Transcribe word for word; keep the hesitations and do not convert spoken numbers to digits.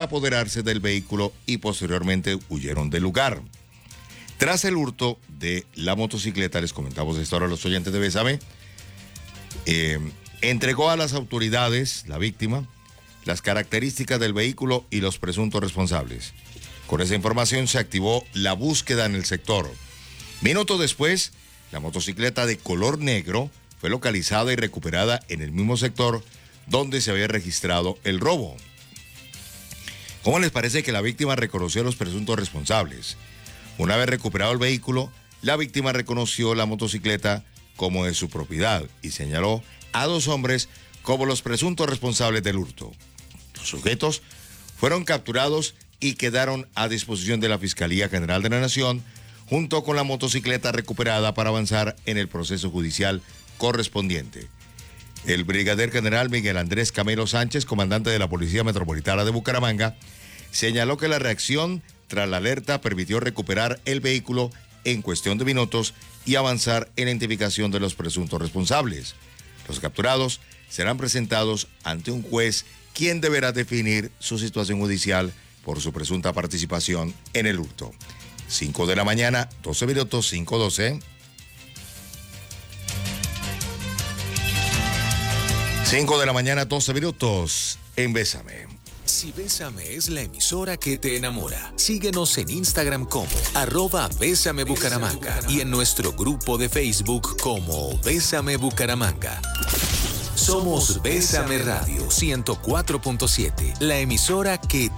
apoderarse del vehículo y posteriormente huyeron del lugar. Tras el hurto de la motocicleta, les comentamos esto ahora a los oyentes de Bésame, eh, entregó a las autoridades, la víctima, las características del vehículo y los presuntos responsables. Con esa información se activó la búsqueda en el sector. Minutos después, la motocicleta de color negro fue localizada y recuperada en el mismo sector donde se había registrado el robo. ¿Cómo les parece que la víctima reconoció a los presuntos responsables? Una vez recuperado el vehículo, la víctima reconoció la motocicleta como de su propiedad y señaló a dos hombres como los presuntos responsables del hurto. Los sujetos fueron capturados y quedaron a disposición de la Fiscalía General de la Nación junto con la motocicleta recuperada para avanzar en el proceso judicial correspondiente. El brigadier general Miguel Andrés Camelo Sánchez, comandante de la Policía Metropolitana de Bucaramanga, señaló que la reacción tras la alerta permitió recuperar el vehículo en cuestión de minutos y avanzar en la identificación de los presuntos responsables. Los capturados serán presentados ante un juez, quien deberá definir su situación judicial por su presunta participación en el hurto. cinco de la mañana, doce minutos, cinco doce. cinco de la mañana, doce minutos en Bésame. Si Bésame es la emisora que te enamora, síguenos en Instagram como arroba Bésame Bucaramanga y en nuestro grupo de Facebook como Bésame Bucaramanga. Somos Bésame Radio ciento cuatro punto siete, la emisora que